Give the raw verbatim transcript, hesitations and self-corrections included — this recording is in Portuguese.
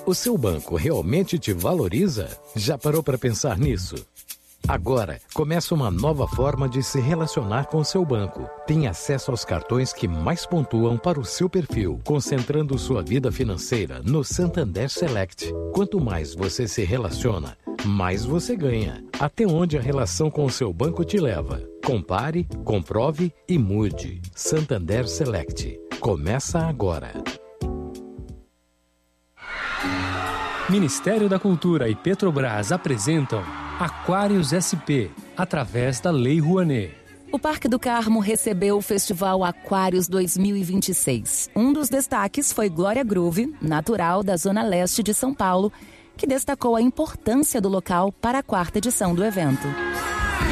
O seu banco realmente te valoriza? Já parou para pensar nisso? Agora, começa uma nova forma de se relacionar com o seu banco. Tem acesso aos cartões que mais pontuam para o seu perfil, concentrando sua vida financeira no Santander Select. Quanto mais você se relaciona, mais você ganha. Até onde a relação com o seu banco te leva. Compare, comprove e mude. Santander Select. Começa agora. Ministério da Cultura e Petrobras apresentam Aquários S P, através da Lei Rouanet. O Parque do Carmo recebeu o Festival Aquários dois mil e vinte e seis. Um dos destaques foi Glória Groove, natural da Zona Leste de São Paulo, que destacou a importância do local para a quarta edição do evento.